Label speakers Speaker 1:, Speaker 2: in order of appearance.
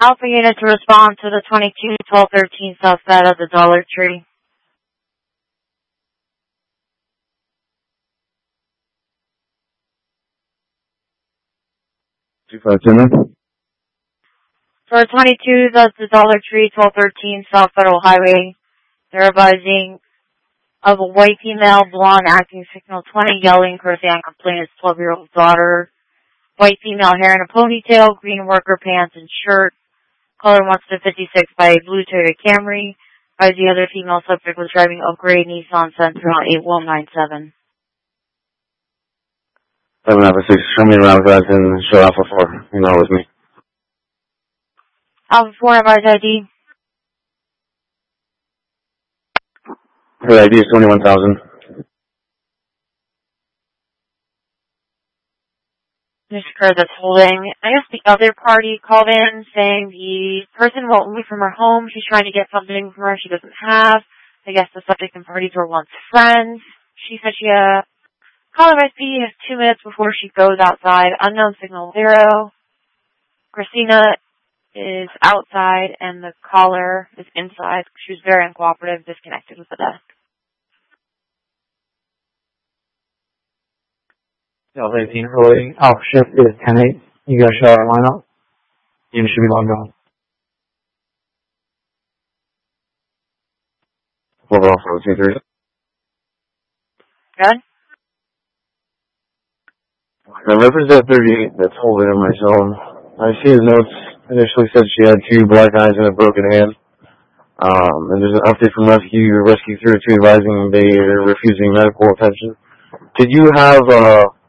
Speaker 1: Alpha unit to respond to the 22-1213 suspect at the Dollar Tree. For 22, that's the Dollar Tree, 1213 South Federal Highway. They're advising of a white female, blonde, acting signal 20, yelling, cursing, and complaining his 12-year-old daughter. White female, hair in a ponytail, green worker pants and shirt. Color wants to 56 by blue Toyota Camry. As the other female subject was driving a gray Nissan Sentra 8197.
Speaker 2: 796, show me around guys and show Alpha 4. You're not with me.
Speaker 1: Alpha 4, advise ID.
Speaker 2: Her ID is 21,000.
Speaker 1: This occurred that's holding. I guess the other party called in saying the person won't move from her home. She's trying to get something from her she doesn't have. I guess the subject and parties were once friends. She said she caller SP has 2 minutes before she goes outside. Unknown signal 0. Christina is outside and the caller is inside. She was very uncooperative, disconnected with the desk.
Speaker 3: Delta 18 early. Alpha shift is 10-8. You guys show our lineup. You should be logged on.
Speaker 2: Hold on for 2-3.
Speaker 1: Good?
Speaker 2: I represent 38 that's holding in my cell. I see his notes. Initially said she had 2 black eyes and a broken hand. And there's an update from Rescue 302 advising they are refusing medical attention. Did you have